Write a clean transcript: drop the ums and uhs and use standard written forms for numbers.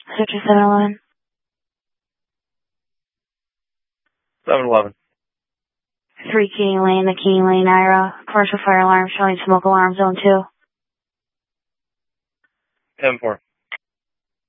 Search 7-Eleven. 7-Eleven. 3 Keating Lane, the Keating Lane, Ira. Commercial fire alarm showing smoke alarm zone 2. 10-4.